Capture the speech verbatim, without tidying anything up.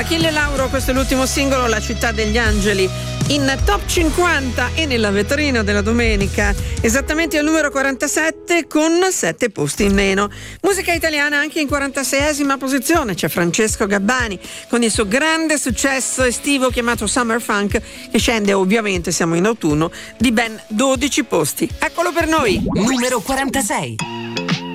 Achille Lauro, questo è l'ultimo singolo, La città degli angeli, in top cinquanta e nella vetrina della domenica, esattamente al numero quarantasette con sette posti in meno. Musica italiana anche in quarantaseiesima posizione, c'è Francesco Gabbani con il suo grande successo estivo chiamato Summer Funk, che scende, ovviamente siamo in autunno, di ben dodici posti. Eccolo per noi. Numero quarantasei.